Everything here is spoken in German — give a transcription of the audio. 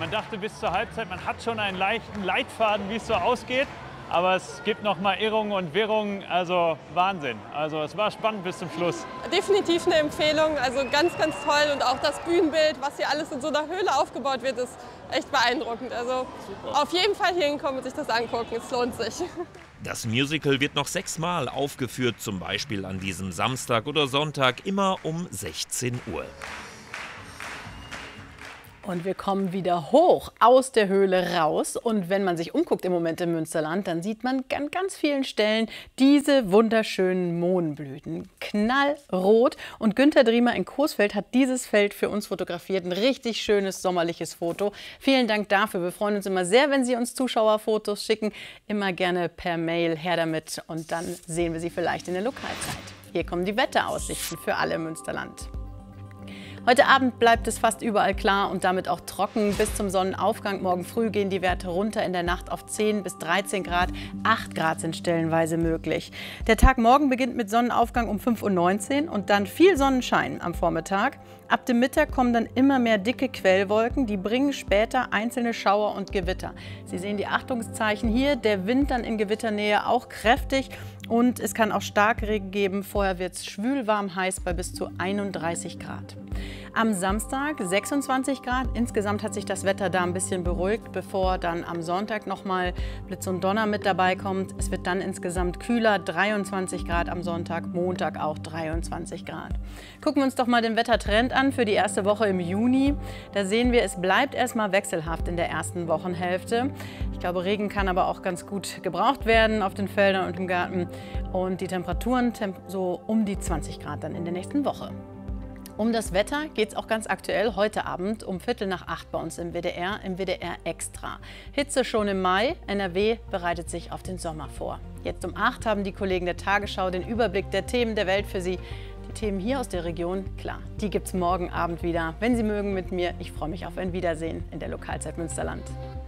Man dachte bis zur Halbzeit, man hat schon einen leichten Leitfaden, wie es so ausgeht. Aber es gibt noch mal Irrungen und Wirrungen, also Wahnsinn. Also es war spannend bis zum Schluss. Definitiv eine Empfehlung, also ganz, ganz toll. Und auch das Bühnenbild, was hier alles in so einer Höhle aufgebaut wird, ist echt beeindruckend. Also super. Auf jeden Fall hier hinkommen und sich das angucken, es lohnt sich. Das Musical wird noch 6-mal aufgeführt, zum Beispiel an diesem Samstag oder Sonntag, immer um 16 Uhr. Und wir kommen wieder hoch aus der Höhle raus. Und wenn man sich umguckt im Moment im Münsterland, dann sieht man an ganz vielen Stellen diese wunderschönen Mohnblüten. Knallrot. Und Günter Driemer in Coesfeld hat dieses Feld für uns fotografiert. Ein richtig schönes sommerliches Foto. Vielen Dank dafür. Wir freuen uns immer sehr, wenn Sie uns Zuschauerfotos schicken. Immer gerne per Mail her damit. Und dann sehen wir Sie vielleicht in der Lokalzeit. Hier kommen die Wetteraussichten für alle im Münsterland. Heute Abend bleibt es fast überall klar und damit auch trocken. Bis zum Sonnenaufgang morgen früh gehen die Werte runter, in der Nacht auf 10 bis 13 Grad. 8 Grad sind stellenweise möglich. Der Tag morgen beginnt mit Sonnenaufgang um 5:19 Uhr und dann viel Sonnenschein am Vormittag. Ab dem Mittag kommen dann immer mehr dicke Quellwolken, die bringen später einzelne Schauer und Gewitter. Sie sehen die Achtungszeichen hier, der Wind dann in Gewitternähe auch kräftig und es kann auch Starkregen geben. Vorher wird es schwülwarm heiß bei bis zu 31 Grad. Am Samstag 26 Grad. Insgesamt hat sich das Wetter da ein bisschen beruhigt, bevor dann am Sonntag nochmal Blitz und Donner mit dabei kommt. Es wird dann insgesamt kühler, 23 Grad am Sonntag, Montag auch 23 Grad. Gucken wir uns doch mal den Wettertrend an für die erste Woche im Juni. Da sehen wir, es bleibt erstmal wechselhaft in der ersten Wochenhälfte. Ich glaube, Regen kann aber auch ganz gut gebraucht werden auf den Feldern und im Garten. Und die Temperaturen so um die 20 Grad dann in der nächsten Woche. Um das Wetter geht es auch ganz aktuell heute Abend um 7:45 bei uns im WDR Extra. Hitze schon im Mai, NRW bereitet sich auf den Sommer vor. Jetzt um 8 haben die Kollegen der Tagesschau den Überblick der Themen der Welt für Sie. Die Themen hier aus der Region, klar, die gibt es morgen Abend wieder. Wenn Sie mögen mit mir, ich freue mich auf ein Wiedersehen in der Lokalzeit Münsterland.